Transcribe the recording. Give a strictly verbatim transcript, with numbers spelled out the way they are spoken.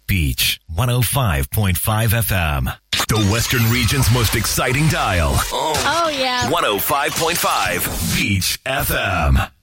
Beach, one oh five point five F M. The Western Region's most exciting dial. Oh, yeah. one oh five point five Beach F M.